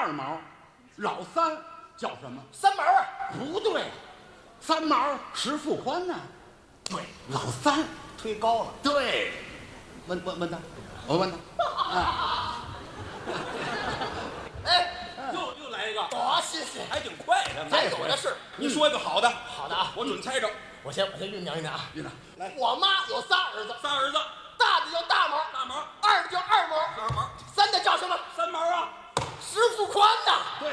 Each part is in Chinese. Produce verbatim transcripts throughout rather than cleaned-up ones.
毛，老三叫什么？ 三毛啊？ 不对，三毛石富宽呢？ 对， 老三推高了。 对，问问问他，我问他。啊、 哎， 又又来一个， 多谢谢， 还挺快的。 咱有的是。 你说一个好的， 好的啊， 我准猜着。 我先我先酝酿酝酿啊。 院长， 来， 我妈有仨儿子， 仨儿子， 大的叫大毛， 大毛， 二的叫二毛， 二毛， 三的叫什么？ 三毛啊。 石富宽呐。 对，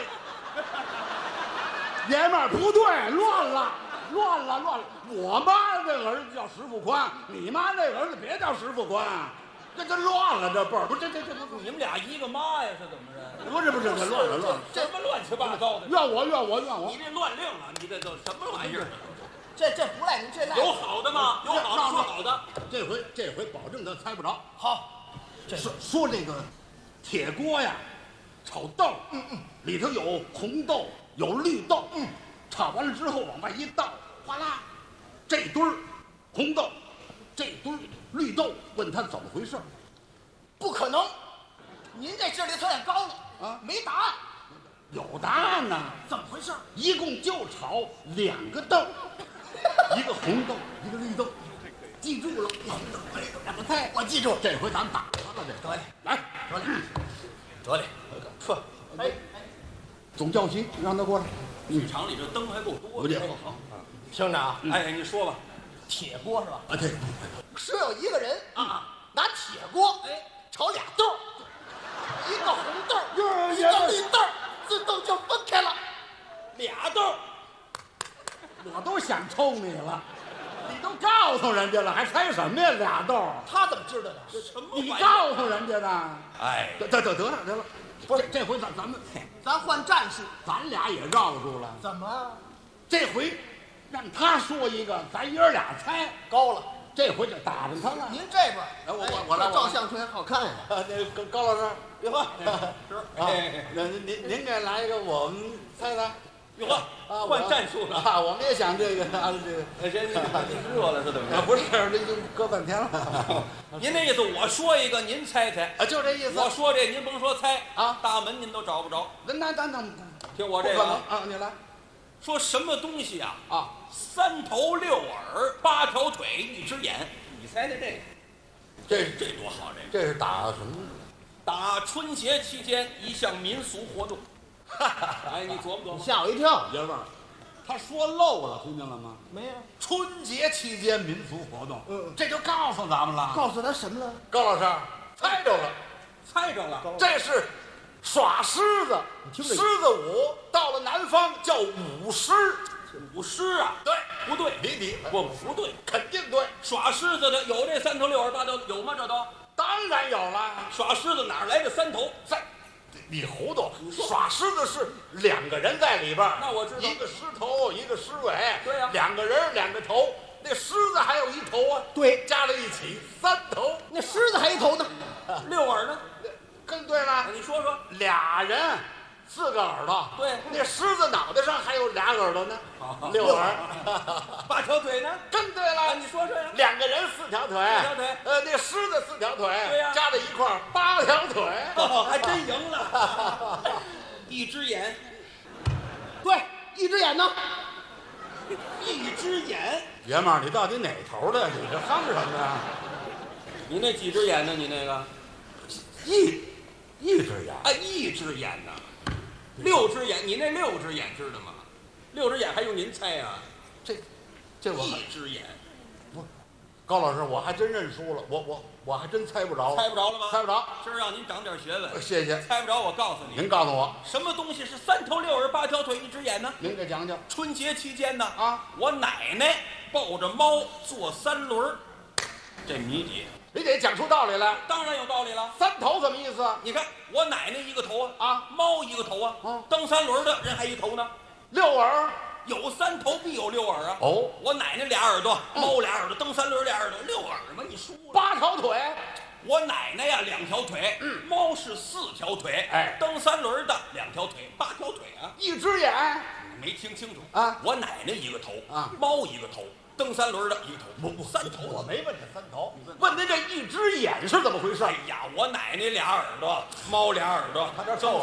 爷们儿不对，乱了，乱了，乱了。我妈那儿子叫石富宽，你妈那儿子别叫石富宽，这这乱了，这辈儿不这这这不你们俩一个妈呀，是怎么着？ 不是不是，这乱了乱了。 什么乱七八糟的？ 怨我怨我怨我你！这乱令了，你这都什么玩意儿？ 这这不赖您，这赖有好的吗？有好的说好的。 这回这回保证他猜不着。 好。这说说这个铁锅呀，炒豆，嗯嗯，里头有红豆，有绿豆，嗯，炒完了之后往外一倒，哗啦，这堆儿红豆，这堆儿绿豆，问他怎么回事？ 不可能，您这智力测验高了啊， 没答案。 有答案呢， 怎么回事？ 一共就炒两个豆，一个红豆，一个绿豆，记住了，红豆绿豆两个菜， 我记住。 这回咱们打他了，这得嘞， 来， 得嘞，得嘞，呵，哎， 总教习让他过来， 剧场里这灯还够多的。 不介好。 听着啊， 哎，你说吧。 铁锅是吧？ 啊，对， 是有一个人啊， 拿铁锅哎炒俩豆儿，一个红豆儿， 哟一个绿豆儿，自动就分开了。 俩豆儿， 我都想抽你了，你都告诉人家了，还猜什么呀？俩豆儿， 他怎么知道的？ 什么你玩意儿？ 告诉人家的。 哎， 得得得得了得了，不是这回咱咱们咱换战术。 咱俩也绕住了， 怎么这回让他说一个，咱爷儿俩猜， 高了？ 这回就打着他了。 您这边， 哎我我哎我来我来照相特别好看呀。 啊，那高高老师， 哟呵，是啊，那您您您给来一个，我们猜猜。 哟呵， 啊， 换战术了。 啊！我们也想这个啊，这个哎，谁你你热了是怎么着？ 啊，不是，这已经搁半天了。 您那意思，我说一个，您猜猜。 啊，就这意思。 我说这，您甭说猜啊， 大门您都找不着。 那那那那， 听我这个啊， 啊，你来说什么东西啊？ 啊！ 三头六耳，八条腿，一只眼。你猜猜这个？ 这这多好！这这是打什么？ 打春节期间一项民俗活动。哎，你琢磨琢磨。 吓我一跳。 爷们儿，他说漏了，听见了吗？ 没有。 春节期间民俗活动， 嗯， 这就告诉咱们了。 告诉他什么了？ 高老师猜着了， 猜着了。 这是耍狮子， 听着狮子舞到了南方叫舞狮。 舞狮啊？ 对， 不对， 离题， 不不对， 肯定对， 耍狮子的有这三头六耳八条有吗？这都当然有了。 耍狮子哪儿来的三头？ 在，你糊涂！耍狮子是两个人在里边儿， 那我知道一个狮头，一个狮尾。 对呀两个人两个头，那狮子还有一头啊。 对， 加在一起三头。 那狮子还一头呢。 六耳呢？ 更对了， 你说说。 俩人四个耳朵。 对， 那狮子脑袋上还有俩耳朵呢，六耳。 八条腿呢？ 更对啊， 了， 你说说呀。 两个人四条腿， 四条腿呃，那狮子四条腿， 对呀加在一块儿八条腿。 哦，还真赢了。一只眼， 对，一只眼呢。 一只眼。 爷们儿，你到底哪头的？你这夯什么呀？ 你那几只眼呢？你那个？ 一一只眼。 啊，一只眼呢？六只眼，你那六只眼知道吗？六只眼还用您猜呀？ 这这我还一只眼， 高老师，我还真认输了，我我我还真猜不着了， 猜不着了吗？ 猜不着。 今儿让您长点学问。 谢谢， 猜不着，我告诉你， 您告诉我， 什么东西是三头六耳八条腿一只眼呢？ 您给讲讲。 春节期间呢， 啊， 我奶奶抱着猫坐三轮儿，这谜底你得讲出道理来。 当然有道理了。 三头什么意思？ 你看我奶奶一个头啊， 啊， 猫一个头啊， 嗯蹬三轮的人还一头呢。 六耳。 有三头必有六耳啊。 哦， 我奶奶俩耳朵，猫俩耳朵，蹬三轮俩耳朵，六耳嘛，你输了。 八条腿。 我奶奶呀两条腿， 嗯猫是四条腿， 哎蹬三轮的两条腿，八条腿啊。 一只眼。 没听清楚啊？ 我奶奶一个头啊， 猫一个头，蹬三轮的一个头， 不不， 三头。 我没问他三头，问您这一只眼是怎么回事？ 哎呀，我奶奶俩耳朵，猫俩耳朵， 他这皱